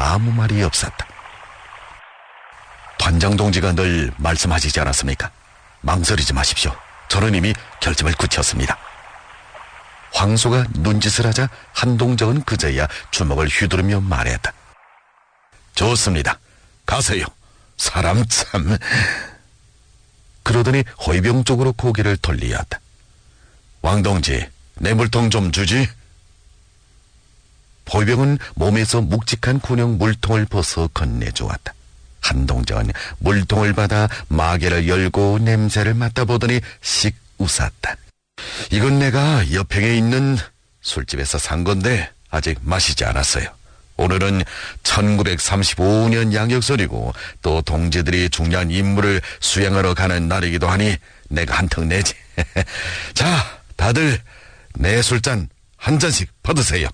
아무 말이 없었다. 단장 동지가 늘 말씀하시지 않았습니까? 망설이지 마십시오. 저는 이미 결심을 굳혔습니다. 황소가 눈짓을 하자 한동정은 그제야 주먹을 휘두르며 말했다. 좋습니다. 가세요. 사람 참... 그러더니 호위병 쪽으로 고개를 돌리었다. 왕동지, 내 물통 좀 주지. 호위병은 몸에서 묵직한 군용 물통을 벗어 건네주었다. 한동정은 물통을 받아 마개를 열고 냄새를 맡아보더니 씩 웃었다. 이건 내가 옆행에 있는 술집에서 산 건데 아직 마시지 않았어요. 오늘은 1935년 양력설이고 또 동지들이 중요한 임무를 수행하러 가는 날이기도 하니 내가 한턱 내지. 자, 다들 내 술잔 한 잔씩 받으세요.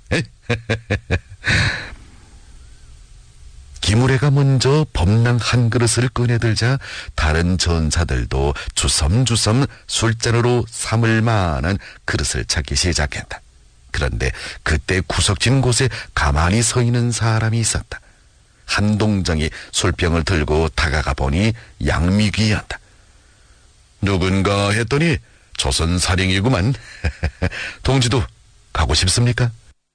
기무래가 먼저 범랑 한 그릇을 꺼내들자 다른 전사들도 주섬주섬 술잔으로 삼을 만한 그릇을 찾기 시작했다. 그런데 그때 구석진 곳에 가만히 서 있는 사람이 있었다. 한동정이 술병을 들고 다가가 보니 양미귀였다. 누군가 했더니 조선사령이구만. 동지도 가고 싶습니까?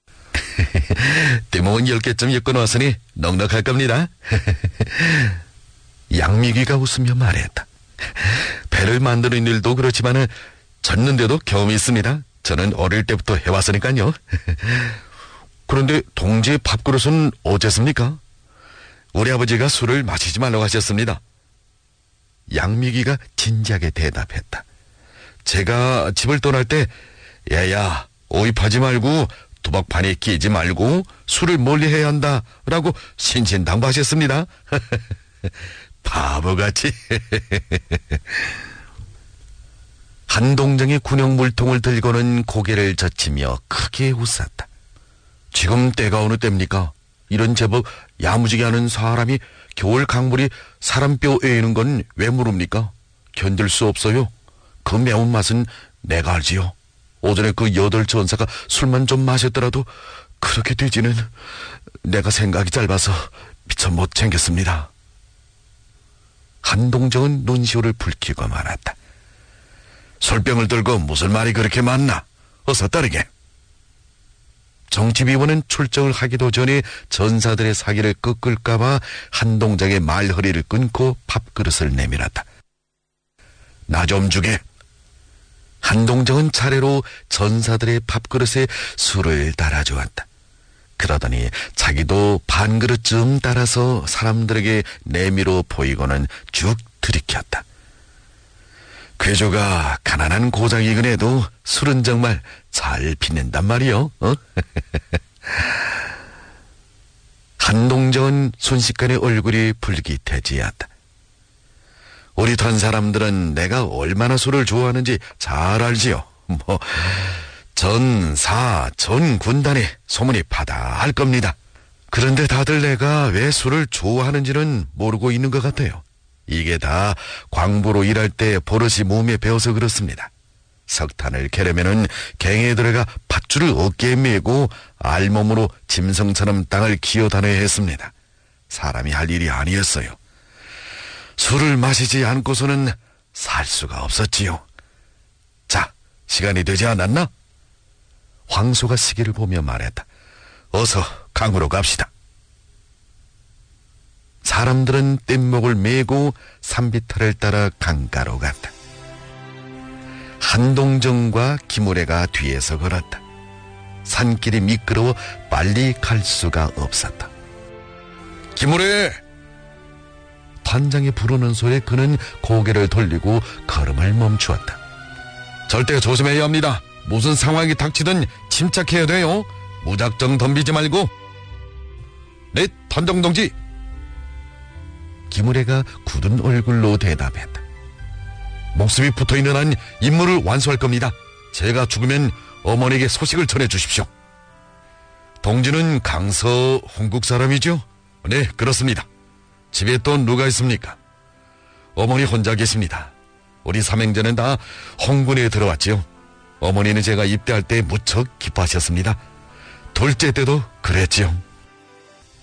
띠몽은 10개쯤 엮어놓았으니 넉넉할 겁니다. 양미귀가 웃으며 말했다. 배를 만드는 일도 그렇지만 젓는데도 경험이 있습니다. 저는 어릴 때부터 해왔으니까요. 그런데 동지의 밥그릇은 어쨌습니까? 우리 아버지가 술을 마시지 말라고 하셨습니다. 양미귀가 진지하게 대답했다. 제가 집을 떠날 때 야야 오입하지 말고 도박판에 끼지 말고 술을 멀리해야 한다라고 신신당부하셨습니다. 바보같이. 한동정이 군용 물통을 들고는 고개를 젖히며 크게 웃었다. 지금 때가 어느 때입니까? 이런 제법 야무지게 하는 사람이 겨울 강물이 사람 뼈 에이는 건 왜 모릅니까? 견딜 수 없어요. 그 매운맛은 내가 알지요. 오전에 그 8전사가 술만 좀 마셨더라도 그렇게 되지는 내가 생각이 짧아서 미처 못 챙겼습니다. 한동정은 눈시울을 붉히고 말았다. 술병을 들고 무슨 말이 그렇게 많나? 어서 따르게. 정치비원은 출정을 하기도 전에 전사들의 사기를 꺾을까봐 한동정의 말허리를 끊고 밥그릇을 내밀었다. 나 좀 주게. 한동정은 차례로 전사들의 밥그릇에 술을 따라주었다. 그러더니 자기도 반 그릇쯤 따라서 사람들에게 내밀어 보이고는 쭉 들이켰다. 괴조가 가난한 고장이긴 해도 술은 정말 잘 빛낸단 말이요. 한동정은 순식간에 얼굴이 불깃해지었다. 우리 던 사람들은 내가 얼마나 술을 좋아하는지 잘 알지요. 전 군단에 소문이 바다할 겁니다. 그런데 다들 내가 왜 술을 좋아하는지는 모르고 있는 것 같아요. 이게 다 광부로 일할 때 버릇이 몸에 배어서 그렇습니다. 석탄을 캐려면은 갱에 들어가 밧줄을 어깨에 메고 알몸으로 짐승처럼 땅을 기어다녀야 했습니다. 사람이 할 일이 아니었어요. 술을 마시지 않고서는 살 수가 없었지요. 자, 시간이 되지 않았나? 황소가 시계를 보며 말했다. 어서 강으로 갑시다. 사람들은 뗏목을 메고 산비탈을 따라 강가로 갔다. 한동정과 기무래가 뒤에서 걸었다. 산길이 미끄러워 빨리 갈 수가 없었다. 기무래! 단장이 부르는 소리에 그는 고개를 돌리고 걸음을 멈추었다. 절대 조심해야 합니다. 무슨 상황이 닥치든 침착해야 돼요. 무작정 덤비지 말고. 네, 단장 동지. 기무래가 굳은 얼굴로 대답했다. 목숨이 붙어있는 한 임무를 완수할 겁니다. 제가 죽으면 어머니에게 소식을 전해주십시오. 동지는 강서 홍국 사람이죠? 네, 그렇습니다. 집에 또 누가 있습니까? 어머니 혼자 계십니다. 우리 삼행제는 다 홍군에 들어왔지요. 어머니는 제가 입대할 때 무척 기뻐하셨습니다. 둘째 때도 그랬지요.